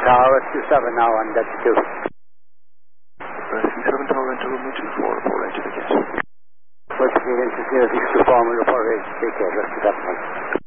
Tower, Rescue 7 now on Delta 2. Rescue 7 Tower, into room 24, report range of the gas. What's the interference to formal report range, take care, Rescue 7.